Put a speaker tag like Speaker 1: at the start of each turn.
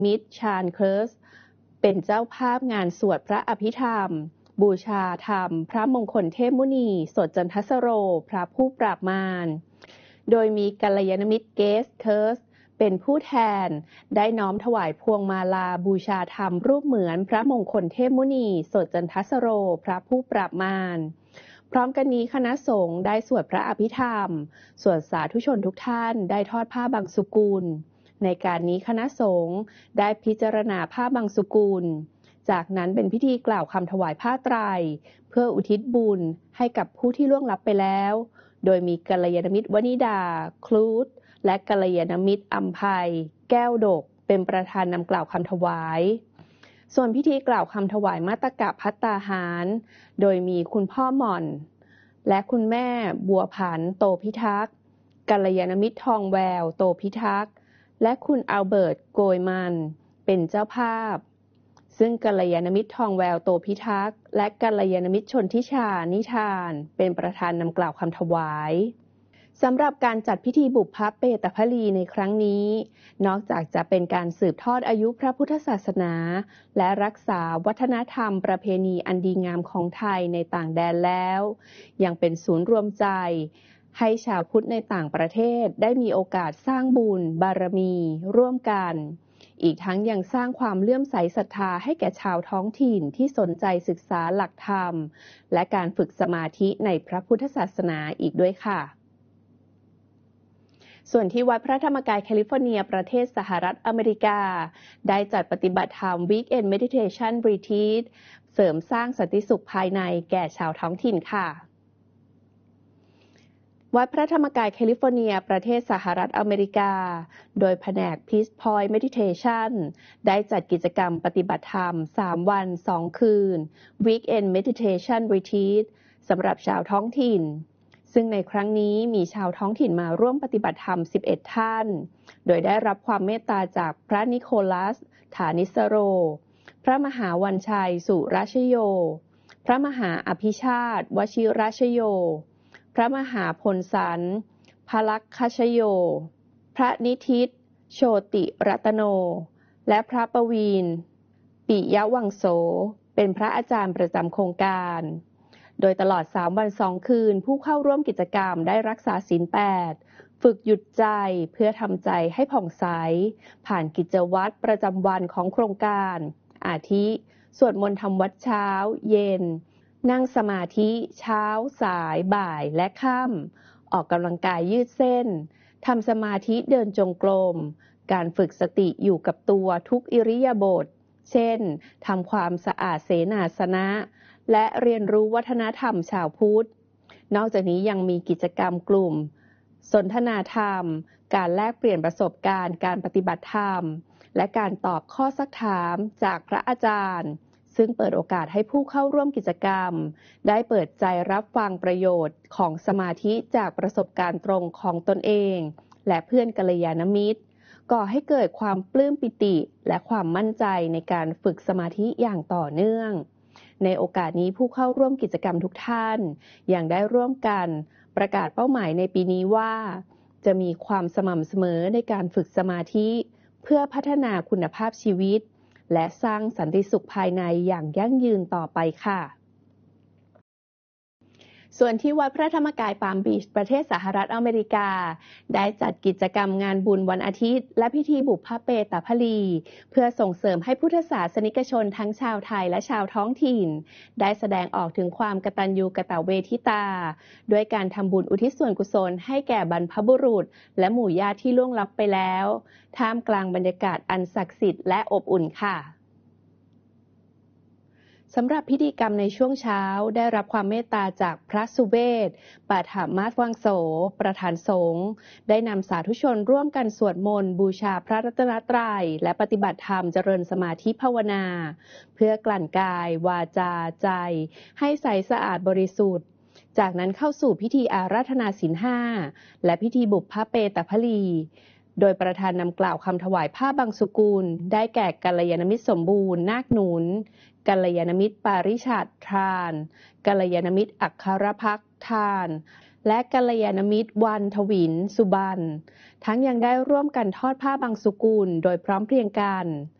Speaker 1: มิตรชาญเคิร์สเป็นเจ้าภาพงานสวดพระอภิธรรมบูชาธรรมพระมงคลเทพมุนีสดจันทสโรพระผู้ปราบมารโดยมีกัลยาณมิตรเกสเคิร์สเป็นผู้แทนได้น้อมถวายพวงมาลาบูชาธรรมรูปเหมือนพระมงคลเทพมุนีสดจันทสโรพระผู้ปราบมารพร้อมกันนี้คณะสงฆ์ได้สวดพระอภิธรรมส่วนสาธุชนทุกท่านได้ทอดผ้าบังสุกุลในการนี้คณะสงฆ์ได้พิจารณาผ้าบังสุกุลจากนั้นเป็นพิธีกล่าวคำถวายผ้าไตรเพื่ออุทิศบุญให้กับผู้ที่ล่วงลับไปแล้วโดยมีกัลยาณมิตรวนิดาคลูดและกัลยาณมิตรอัมภัยแก้วดกเป็นประธานนำกล่าวคำถวายส่วนพิธีกล่าวคำถวายมาตกะภัตตาหารโดยมีคุณพ่อหม่อนและคุณแม่บัวผันโตพิทักษ์กัลยาณมิตรทองแววโตพิทักษ์และคุณอัลเบิร์ตโกยมันเป็นเจ้าภาพซึ่งกัลยาณมิตรทองแววโตพิทักษ์และกัลยาณมิตรชนทิชานิทานเป็นประธานนำกล่าวคำถวายสำหรับการจัดพิธีบุพเพตพลีในครั้งนี้นอกจากจะเป็นการสืบทอดอายุพระพุทธศาสนาและรักษาวัฒนธรรมประเพณีอันดีงามของไทยในต่างแดนแล้วยังเป็นศูนย์รวมใจให้ชาวพุทธในต่างประเทศได้มีโอกาสสร้างบุญบารมีร่วมกันอีกทั้งยังสร้างความเลื่อมใสศรัทธาให้แก่ชาวท้องถิ่นที่สนใจศึกษาหลักธรรมและการฝึกสมาธิในพระพุทธศาสนาอีกด้วยค่ะส่วนที่วัดพระธรรมกายแคลิฟอร์เนียประเทศสหรัฐอเมริกาได้จัดปฏิบัติธรรม Weekend Meditation Retreat เสริมสร้างสันติสุขภายในแก่ชาวท้องถิ่นค่ะวัดพระธรรมกายแคลิฟอร์เนียประเทศสหรัฐอเมริกาโดยแผนก Peace Point Meditation ได้จัดกิจกรรมปฏิบัติธรรม3วัน2คืน Weekend Meditation Retreat สำหรับชาวท้องถิ่นซึ่งในครั้งนี้มีชาวท้องถิ่นมาร่วมปฏิบัติธรรม11ท่านโดยได้รับความเมตตาจากพระนิโคลัสฐานิสโรพระมหาวันชัยสุราชโยพระมหาอภิชาติวชิราชโยพระมหาพลสันพลักคชโยพระนิทิตโชติรัตโนและพระประวีณปิยวังโสเป็นพระอาจารย์ประจำโครงการโดยตลอด3วัน2คืนผู้เข้าร่วมกิจกรรมได้รักษาศีล8ฝึกหยุดใจเพื่อทำใจให้ผ่องใสผ่านกิจวัตรประจำวันของโครงการอาทิสวดมนต์ทำวัดเช้าเย็นนั่งสมาธิเช้าสายบ่ายและค่ำออกกำลังกายยืดเส้นทำสมาธิเดินจงกรมการฝึกสติอยู่กับตัวทุกอิริยาบถเช่นทำความสะอาดเสนาสนะและเรียนรู้วัฒนธรรมชาวพุทธนอกจากนี้ยังมีกิจกรรมกลุ่มสนทนาธรรมการแลกเปลี่ยนประสบการณ์การปฏิบัติธรรมและการตอบข้อซักถามจากพระอาจารย์ซึ่งเปิดโอกาสให้ผู้เข้าร่วมกิจกรรมได้เปิดใจรับฟังประโยชน์ของสมาธิจากประสบการณ์ตรงของตนเองและเพื่อนกัลยาณมิตรก่อให้เกิดความปลื้มปิติและความมั่นใจในการฝึกสมาธิอย่างต่อเนื่องในโอกาสนี้ผู้เข้าร่วมกิจกรรมทุกท่านยังได้ร่วมกันประกาศเป้าหมายในปีนี้ว่าจะมีความสม่ำเสมอในการฝึกสมาธิเพื่อพัฒนาคุณภาพชีวิตและสร้างสันติสุขภายในอย่างยั่งยืนต่อไปค่ะส่วนที่วัดพระธรรมกายปาล์มบีชประเทศสหรัฐอเมริกาได้จัดกิจกรรมงานบุญวันอาทิตย์และพิธีบุพเพตพลีเพื่อส่งเสริมให้พุทธศาสนิกชนทั้งชาวไทยและชาวท้องถิ่นได้แสดงออกถึงความกตัญญูกตเวทิตาด้วยการทำบุญอุทิศส่วนกุศลให้แก่บรรพบุรุษและหมู่ญาติที่ล่วงลับไปแล้วท่ามกลางบรรยากาศอันศักดิ์สิทธิ์และอบอุ่นค่ะสำหรับพิธีกรรมในช่วงเช้าได้รับความเมตตาจากพระสุเวศปาฐามาสวังโสประธานสงฆ์ได้นำสาธุชนร่วมกันสวดมนต์บูชาพระรัตนตรัยและปฏิบัติธรรมเจริญสมาธิภาวนาเพื่อกลั่นกายวาจาใจให้ใสสะอาดบริสุทธิ์จากนั้นเข้าสู่พิธีอาราธนาศีล5และพิธีบุพเพตพลีโดยประธานนำกล่าวคำถวายผ้าบังสุกุลได้แก่กัลยาณมิตรสมบูรณ์นาคหนุนกัลยาณมิตรปาริชาติทานกัลยาณมิตรอัครภักษ์ทานและกัลยาณมิตรวันทวินสุบรรณทั้งยังได้ร่วมกันทอดผ้าบางสุกุลโดยพร้อมเพรียงกัน